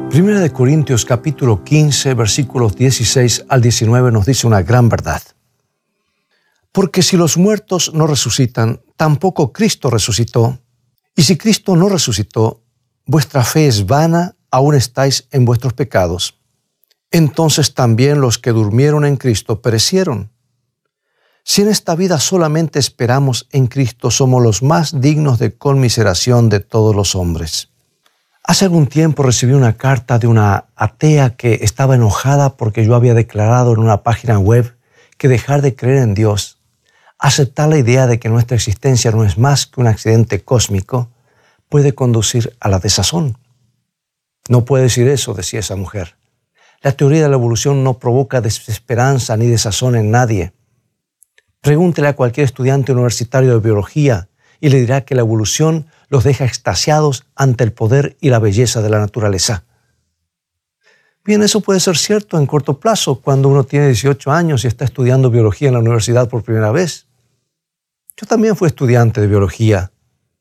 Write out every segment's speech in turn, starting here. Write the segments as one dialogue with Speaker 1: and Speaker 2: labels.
Speaker 1: Primera de Corintios capítulo 15, versículos 16 al 19 nos dice una gran verdad. Porque si los muertos no resucitan, tampoco Cristo resucitó. Y si Cristo no resucitó, vuestra fe es vana, aún estáis en vuestros pecados. Entonces también los que durmieron en Cristo perecieron. Si en esta vida solamente esperamos en Cristo, somos los más dignos de conmiseración de todos los hombres. Hace algún tiempo recibí una carta de una atea que estaba enojada porque yo había declarado en una página web que dejar de creer en Dios, aceptar la idea de que nuestra existencia no es más que un accidente cósmico, puede conducir a la desazón. No puede decir eso, decía esa mujer. La teoría de la evolución no provoca desesperanza ni desazón en nadie. Pregúntele a cualquier estudiante universitario de biología y le dirá que la evolución los deja extasiados ante el poder y la belleza de la naturaleza. Bien, eso puede ser cierto en corto plazo, cuando uno tiene 18 años y está estudiando biología en la universidad por primera vez. Yo también fui estudiante de biología.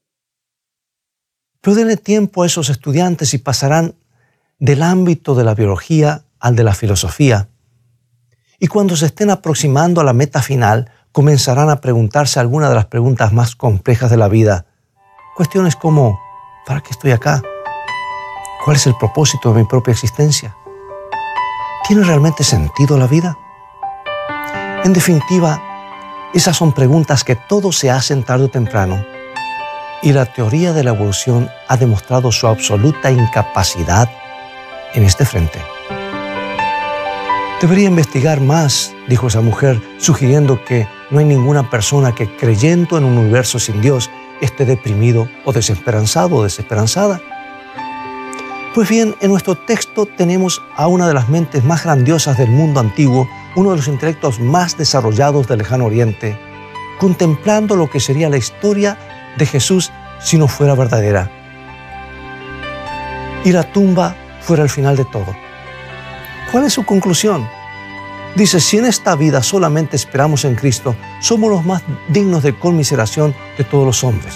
Speaker 1: Pero denle tiempo a esos estudiantes y pasarán del ámbito de la biología al de la filosofía. Y cuando se estén aproximando a la meta final, comenzarán a preguntarse algunas de las preguntas más complejas de la vida. Cuestiones como, ¿para qué estoy acá? ¿Cuál es el propósito de mi propia existencia? ¿Tiene realmente sentido la vida? En definitiva, esas son preguntas que todos se hacen tarde o temprano, y la teoría de la evolución ha demostrado su absoluta incapacidad en este frente. Debería investigar más, dijo esa mujer, sugiriendo que no hay ninguna persona que, creyendo en un universo sin Dios, esté deprimido o desesperanzado o desesperanzada. Pues bien, en nuestro texto tenemos a una de las mentes más grandiosas del mundo antiguo, uno de los intelectos más desarrollados del Lejano Oriente, contemplando lo que sería la historia de Jesús si no fuera verdadera. Y la tumba fuera el final de todo. ¿Cuál es su conclusión? Dice, si en esta vida solamente esperamos en Cristo, somos los más dignos de conmiseración de todos los hombres.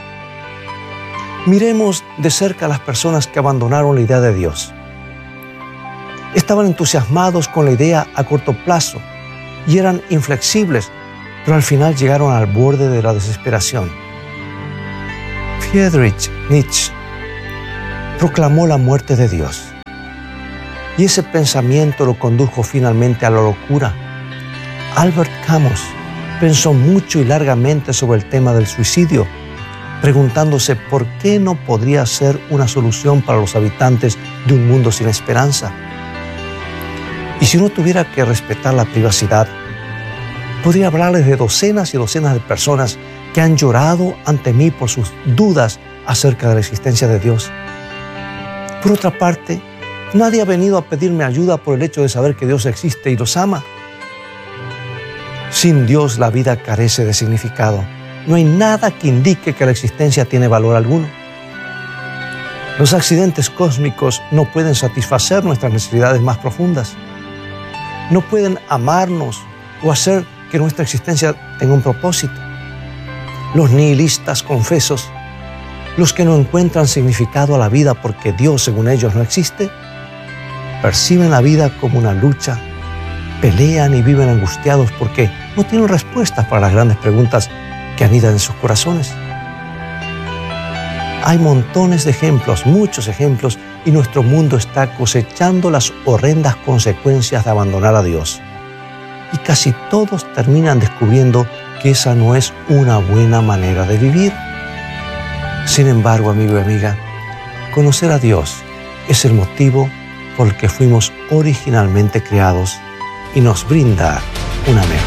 Speaker 1: Miremos de cerca a las personas que abandonaron la idea de Dios. Estaban entusiasmados con la idea a corto plazo y eran inflexibles, pero al final llegaron al borde de la desesperación. Friedrich Nietzsche proclamó la muerte de Dios. Y ese pensamiento lo condujo finalmente a la locura. Albert Camus pensó mucho y largamente sobre el tema del suicidio, preguntándose por qué no podría ser una solución para los habitantes de un mundo sin esperanza. Y si uno tuviera que respetar la privacidad, podría hablarles de docenas y docenas de personas que han llorado ante mí por sus dudas acerca de la existencia de Dios. Por otra parte, nadie ha venido a pedirme ayuda por el hecho de saber que Dios existe y los ama. Sin Dios la vida carece de significado. No hay nada que indique que la existencia tiene valor alguno. Los accidentes cósmicos no pueden satisfacer nuestras necesidades más profundas. No pueden amarnos o hacer que nuestra existencia tenga un propósito. Los nihilistas confesos, los que no encuentran significado a la vida porque Dios, según ellos, no existe, perciben la vida como una lucha, pelean y viven angustiados porque no tienen respuestas para las grandes preguntas que anidan en sus corazones. Hay montones de ejemplos, muchos ejemplos, y nuestro mundo está cosechando las horrendas consecuencias de abandonar a Dios. Y casi todos terminan descubriendo que esa no es una buena manera de vivir. Sin embargo, amigo y amiga, conocer a Dios es el motivo por el que fuimos originalmente creados y nos brinda una mejor